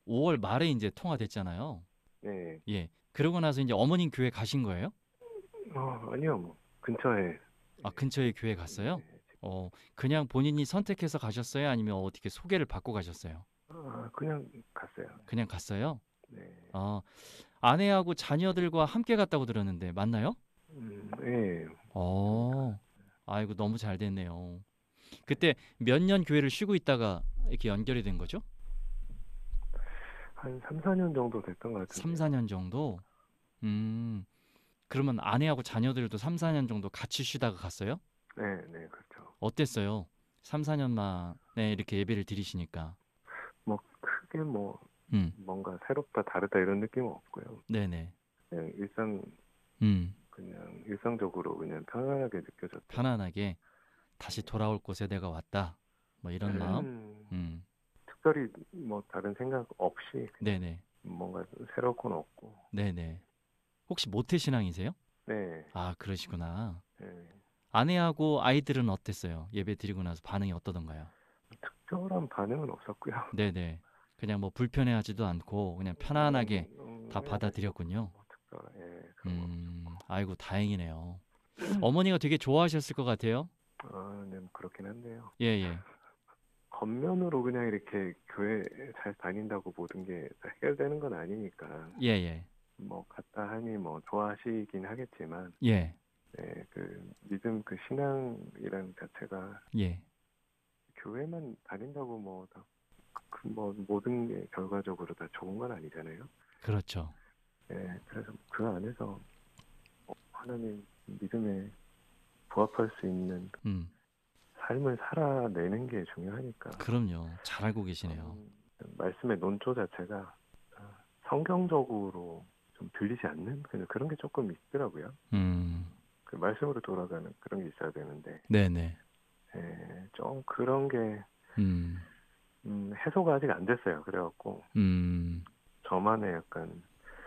5월 말에 이제 통화됐잖아요. 네. 예. 그러고 나서 이제 어머님 교회 가신 거예요? 아니요, 뭐, 근처에, 아, 근처에 교회 갔어요? 네. 그냥 본인이 선택해서 가셨어요? 아니면 어떻게 소개를 받고 가셨어요? 그냥 갔어요. 그냥 갔어요? 네. 어, 아내하고 자녀들과 함께 갔다고 들었는데 맞나요? 네. 좀 다, 어, 아이고 너무 잘 됐네요. 그때 몇 년 교회를 쉬고 있다가 이렇게 연결이 된 거죠? 한 3, 4년 정도 됐던 것 3, 같은데요. 4년 정도? 음, 그러면 아내하고 자녀들도 3, 4년 정도 같이 쉬다가 갔어요? 네, 네, 그렇죠. 어땠어요? 3, 4년 만에 이렇게 예배를 드리시니까. 뭐, 크게 뭐, 음, 뭔가 새롭다, 다르다 이런 느낌은 없고요. 네네. 그냥 음, 그냥 일상적으로 그냥 편안하게 느껴졌죠. 편안하게 다시 돌아올 곳에 내가 왔다. 뭐 이런 마음? 음, 음, 특별히 뭐 다른 생각 없이 그냥 네네. 뭔가 새로울 건 없고. 네네. 혹시 모태신앙이세요? 네, 아, 그러시구나. 네. 아내하고 아이들은 어땠어요? 예배 드리고 나서 반응이 어떠던가요? 특별한 반응은 없었고요. 네네. 그냥 뭐 불편해하지도 않고 그냥 편안하게 다 네, 받아들였군요. 뭐 특별한, 예, 그런 건 없었고. 아이고 다행이네요. 어머니가 되게 좋아하셨을 것 같아요. 네, 뭐 그렇긴 한데요. 예, 예. 겉면으로 그냥 이렇게 교회 잘 다닌다고 모든 게 다 해결되는 건 아니니까. 예, 예. 뭐 갔다 하니 뭐 좋아하시긴 하겠지만, 예. 네, 그 믿음 그 신앙이란 자체가 예. 교회만 다닌다고 뭐 다 그 뭐 모든 게 결과적으로 다 좋은 건 아니잖아요. 그렇죠. 네, 그래서 그 안에서 하나님 믿음에 부합할 수 있는 음. 삶을 살아내는 게 중요하니까. 그럼요. 잘 알고 계시네요. 저는 말씀의 논조 자체가 성경적으로 좀 들리지 않는 그런 게 조금 있더라고요. 음. 그 말씀으로 돌아가는 그런 게 있어야 되는데, 네네. 좀 그런 게 음. 해소가 아직 안 됐어요. 그래갖고 음. 저만의 약간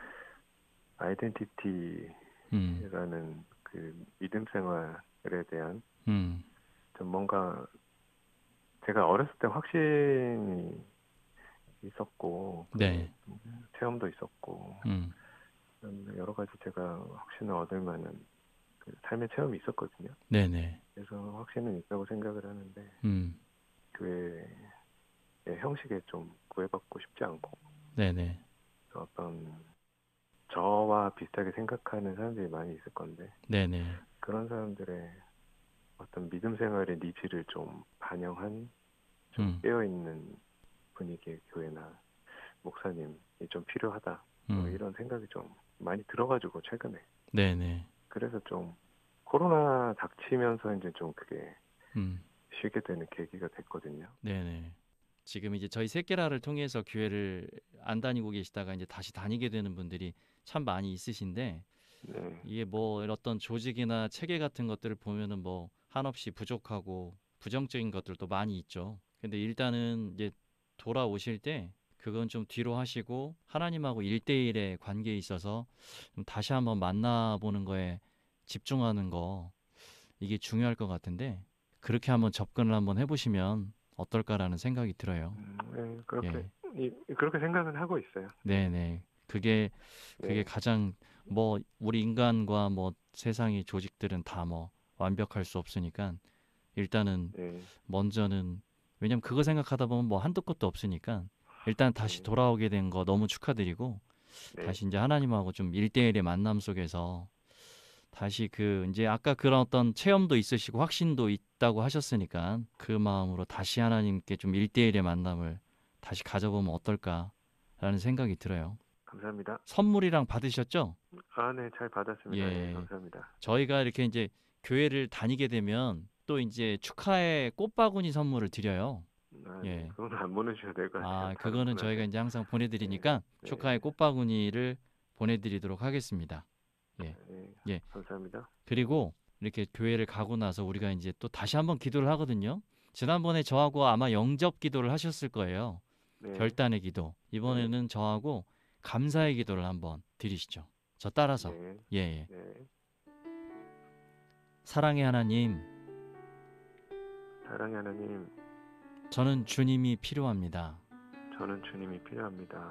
아이덴티티라는 음. 그 믿음 생활에 대한 음. 좀 뭔가 제가 어렸을 때 확신이 있었고 그 네. 체험도 있었고 음. 여러 가지 제가 확신을 얻을 만한 그 삶의 체험이 있었거든요. 네네. 그래서 확신은 있다고 생각을 하는데 음. 교회의 형식에 좀 구애받고 싶지 않고 네네. 어떤 저와 비슷하게 생각하는 사람들이 많이 있을 건데 네네. 그런 사람들의 어떤 믿음 생활의 니즈를 좀 반영한 좀 음. 깨어있는 분위기의 교회나 목사님이 좀 필요하다. 뭐 음. 이런 생각이 좀 많이 들어가지고 최근에. 네네. 그래서 좀 코로나 닥치면서 이제 좀 그게 음. 쉬게 되는 계기가 됐거든요. 네네. 지금 이제 저희 새끼라를 통해서 교회를 안 다니고 계시다가 이제 다시 다니게 되는 분들이 참 많이 있으신데 네, 이게 뭐 어떤 조직이나 체계 같은 것들을 보면은 뭐 한없이 부족하고 부정적인 것들도 많이 있죠. 근데 일단은 이제 돌아오실 때 그건 좀 뒤로 하시고 하나님하고 일대일의 관계에 있어서 좀 다시 한번 만나보는 거에 집중하는 거 이게 중요할 것 같은데 그렇게 한번 접근을 한번 해보시면 어떨까라는 생각이 들어요. 네, 예. 그렇게 생각은 하고 있어요. 네, 네네. 그게 네, 가장 뭐 우리 인간과 뭐 세상의 조직들은 다 뭐 완벽할 수 없으니까 일단은 네, 먼저는 왜냐면 그거 생각하다 보면 뭐 한도 끝도 없으니까 일단 다시 네, 돌아오게 된 거 너무 축하드리고 네, 다시 이제 하나님하고 좀 일대일의 만남 속에서 다시 그 이제 아까 그런 어떤 체험도 있으시고 확신도 있다고 하셨으니까 그 마음으로 다시 하나님께 좀 일대일의 만남을 다시 가져보면 어떨까라는 생각이 들어요. 감사합니다. 선물이랑 받으셨죠? 네, 잘 받았습니다. 예, 예. 감사합니다. 네, 저희가 이렇게 이제 교회를 다니게 되면 또 이제 축하의 꽃바구니 선물을 드려요. 네, 예. 그건 안 보내주셔도 될 것 같아요. 아, 다른 그거는 저희가 분한테. 이제 항상 네, 보내드리니까 축하의 네, 꽃바구니를 보내드리도록 하겠습니다. 예. 네, 예. 감사합니다. 그리고 이렇게 교회를 가고 나서 우리가 이제 또 다시 한번 기도를 하거든요. 지난번에 저하고 아마 영접 기도를 하셨을 거예요. 네, 결단의 기도. 네, 이번에는 저하고 감사의 기도를 한번 드리시죠. 저 따라서. 네, 예, 예. 네. 사랑의 하나님, 사랑의 하나님, 저는 주님이 필요합니다. 저는 주님이 필요합니다.